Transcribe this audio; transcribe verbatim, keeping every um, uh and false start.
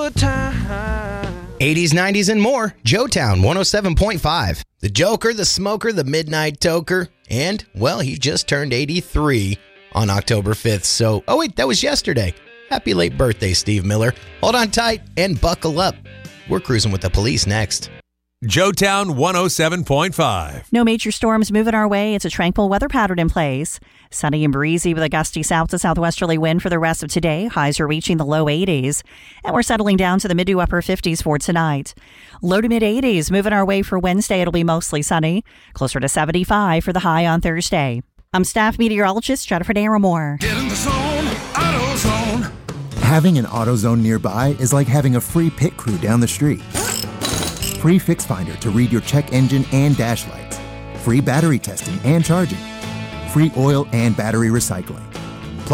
eighties, nineties, and more. Joetown one oh seven point five. The Joker, the Smoker, the Midnight Toker. And, well, he just turned eighty-three on October fifth. So, oh wait, that was yesterday. Happy late birthday, Steve Miller. Hold on tight and buckle up. We're cruising with the police next. Joetown one oh seven point five. No major storms moving our way. It's a tranquil weather pattern in place. Sunny and breezy with a gusty south to southwesterly wind for the rest of today. Highs are reaching the low eighties. And we're settling down to the mid to upper fifties for tonight. Low to mid eighties moving our way for Wednesday. It'll be mostly sunny. Closer to seventy-five for the high on Thursday. I'm staff meteorologist Jennifer Naramore. Get in the zone, AutoZone. Having an AutoZone nearby is like having a free pit crew down the street. Free Fix Finder to read your check engine and dash lights. Free battery testing and charging. Free oil and battery recycling.